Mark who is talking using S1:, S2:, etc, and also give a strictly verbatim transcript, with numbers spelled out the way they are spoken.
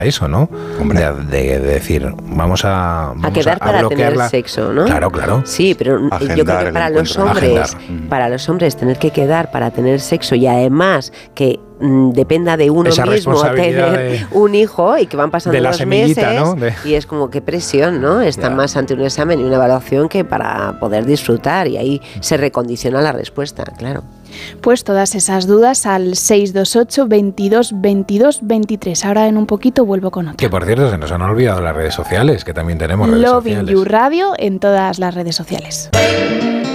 S1: eso, ¿no? De, de, de decir, vamos a, vamos
S2: a quedar
S1: a, a
S2: para
S1: bloquearla.
S2: tener sexo, ¿no?
S1: Claro, claro.
S2: Sí, pero agendar yo creo que para los hombres, agendar. para los hombres tener que quedar para tener sexo y además que mm, dependa de uno
S1: Esa
S2: mismo tener
S1: de,
S2: un hijo y que van pasando
S1: de la
S2: los
S1: semillita,
S2: meses,
S1: ¿no? De...
S2: y es como qué presión, ¿no? Está yeah. más ante un examen y una evaluación que para poder disfrutar, y ahí se recondiciona la respuesta, claro.
S3: Pues todas esas dudas al seis dos ocho, veintidós, veintidós, veintitrés. Ahora en un poquito vuelvo con otra.
S1: Que por cierto se nos han olvidado las redes sociales, que también tenemos redes
S3: Loving
S1: sociales.
S3: You Radio en todas las redes sociales.